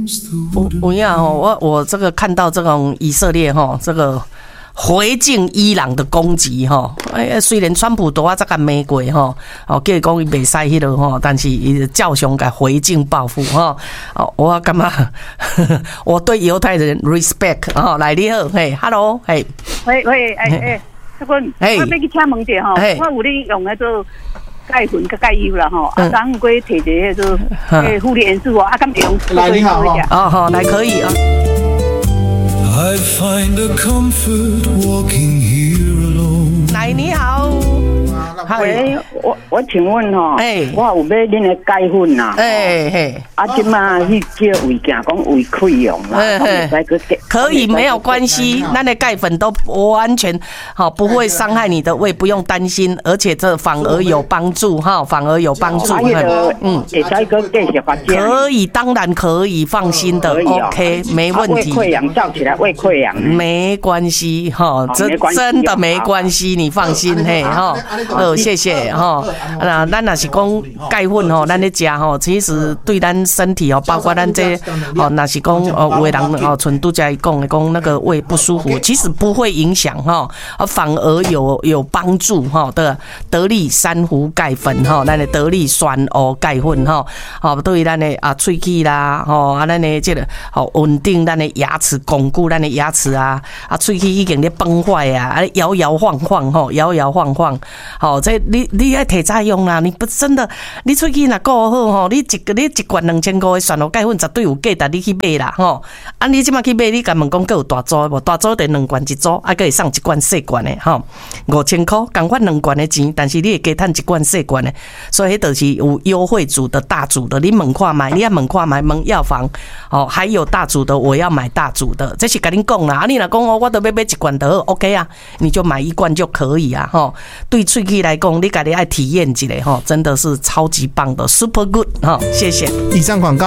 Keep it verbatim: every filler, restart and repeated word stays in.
我我呀哦，我我这个看到这种以色列哈，这个回敬伊朗的攻击哈，哎，虽然川普都啊这个玫瑰哈，哦，叫伊讲伊袂使迄落哈，但是伊照常个回敬报复哈，哦，我感觉我对犹太人 respect 哈，来你好，嘿 ，hello， 嘿， 喂喂，哎哎，这个我要去请问者吼，我有咧用迄做。钙粉跟钙油啦吼，啊，刚过摕一个就诶护理元素啊，啊，咁用来你好哈， 哦好，来可以啊。来你好， 喂，我我请问吼，哎，我有买恁的钙粉呐，哎嘿，啊，即马去叫胃镜讲胃溃疡啦， 可以没有关系，那的钙粉都完全好，不会伤害你的胃，不用担心，而且这反而有帮助哈，反而有帮助。 嗯， 可以，当然可以，放心的 ，OK， 没问题。 胃溃疡照起来胃溃疡， 没关系哈，这真的没关系，你放心嘿哈。呃，谢谢哈。那咱若是讲钙粉吼，咱咧食吼，其实对咱身体哦，包括咱这哦，若是讲哦，有的人哦，像拄则讲的讲那个胃不舒服，其实不会影响哈，反而有有帮助哈的得力珊瑚钙粉哈，咱的得力酸蚵钙粉哈，好对咱的啊喙齿啦，吼啊咱的这个好稳定咱的牙齿，巩固咱的牙齿啊，啊喙齿已经咧崩坏啊，啊摇摇晃晃吼，摇摇晃晃，好这你你爱提早用啦，你不真的你喙齿若顾好吼，你一个你一罐两千五的酸蚵钙粉绝对有价值，你去买啦吼，啊你即马去买，你敢问讲佫有大组的无？大组的两罐一组，啊佫会送一罐细罐的吼，五千块，共款两罐的钱，但是你会加趁一罐细罐的，所以迄就是有优惠组的、大组的，你问看买，你要问看买，问药房哦，还有大组的，我要买大组的，这是甲恁讲啦。啊，你若讲哦，我都要买一罐的 ，OK 啊，你就买一罐就可以啊，吼。对喙齿来讲，你家己爱体验一下吼，真的是超级棒的 ，super good 哈，谢谢。 以上广告。